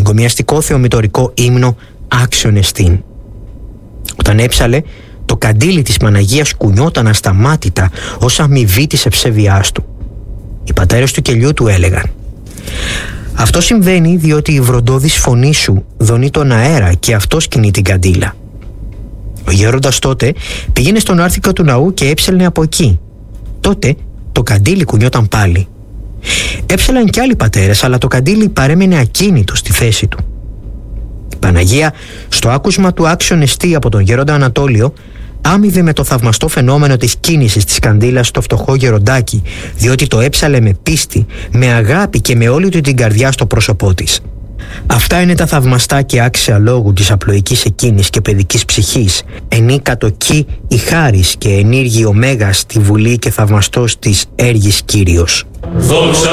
εγκομιαστικό θεομητορικό ύμνο Άξιον εστίν. Όταν έψαλε, το καντήλι της Παναγίας κουνιόταν ασταμάτητα ως αμοιβή της ευσεβειάς του. Οι πατέρες του κελιού του έλεγαν: «Αυτό συμβαίνει διότι η βροντώδης φωνή σου δονεί τον αέρα και αυτός κινεί την καντήλα». Ο γέροντας τότε πήγαινε στον άρθικο του ναού και έψελνε από εκεί. Τότε το καντήλι κουνιόταν πάλι. Έψελαν κι άλλοι πατέρες, αλλά το καντήλι παρέμενε ακίνητο στη θέση του. Η Παναγία, στο άκουσμα του Άξιον εστί από τον γέροντα Ανατόλιο, άμοιβε με το θαυμαστό φαινόμενο της κίνησης της καντήλας στο φτωχό γεροντάκι, διότι το έψαλε με πίστη, με αγάπη και με όλη του την καρδιά στο πρόσωπό της. Αυτά είναι τα θαυμαστά και άξια λόγου της απλοϊκής εκείνης και παιδικής ψυχής, ενή κατοκή η χάρις και ενήργη ο μέγας τη βουλή και θαυμαστός της έργης Κύριος.